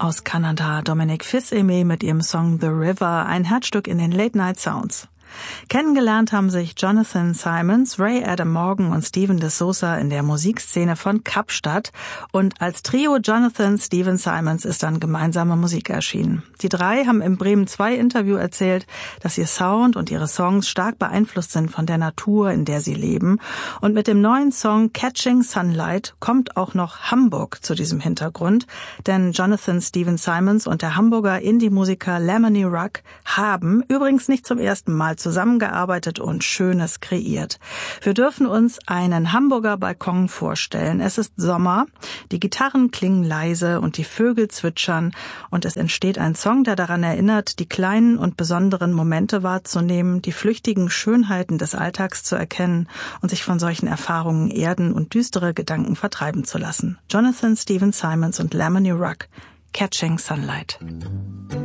Aus Kanada Dominic Fils-Aimé mit ihrem Song The River, ein Herzstück in den Late Night Sounds. Kennengelernt haben sich Jonathan Simons, Ray Adam Morgan und Steven de Souza in der Musikszene von Kapstadt und als Trio Jonathan Steven Simons ist dann gemeinsame Musik erschienen. Die drei haben im Bremen 2 Interview erzählt, dass ihr Sound und ihre Songs stark beeinflusst sind von der Natur, in der sie leben. Und mit dem neuen Song Catching Sunlight kommt auch noch Hamburg zu diesem Hintergrund, denn Jonathan Steven Simons und der Hamburger Indie-Musiker Lemony Ruck haben übrigens nicht zum ersten Mal zusammengearbeitet und Schönes kreiert. Wir dürfen uns einen Hamburger Balkon vorstellen. Es ist Sommer, die Gitarren klingen leise und die Vögel zwitschern und es entsteht ein Song, der daran erinnert, die kleinen und besonderen Momente wahrzunehmen, die flüchtigen Schönheiten des Alltags zu erkennen und sich von solchen Erfahrungen erden und düstere Gedanken vertreiben zu lassen. Jonathan Steven Simons und Lemony Ruck, Catching Sunlight.